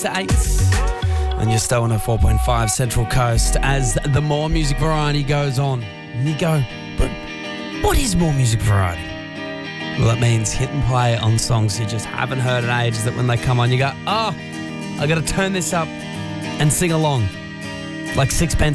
to 8. And you're still on a 4.5 Central Coast as the More Music Variety goes on. And you go, but what is More Music Variety? Well, it means hit and play on songs you just haven't heard in ages, that when they come on you go, oh, I got to turn this up and sing along. Like Sixpence